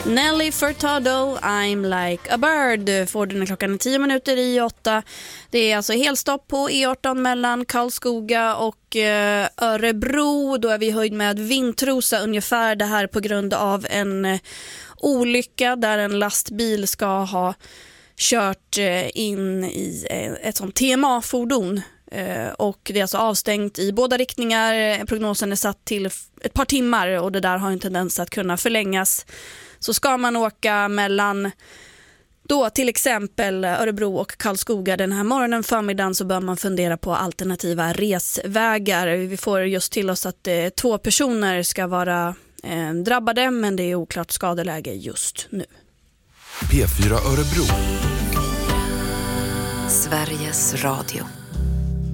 Nelly Furtado, I'm like a bird. Får den klockan 10 minuter i 8. Det är alltså helstopp på E18 mellan Karlskoga och Örebro. Då är vi höjd med Vintrosa ungefär. Det här på grund av en olycka där en lastbil ska ha kört in i ett sånt TMA-fordon. Och det är alltså avstängt i båda riktningar. Prognosen är satt till ett par timmar och det där har en tendens att kunna förlängas. Så ska man åka mellan då till exempel Örebro och Karlskoga den här morgonen, förmiddagen, så bör man fundera på alternativa resvägar. Vi får just till oss att 2 personer ska vara drabbade, men det är oklart skadeläge just nu. P4 Örebro. Sveriges Radio.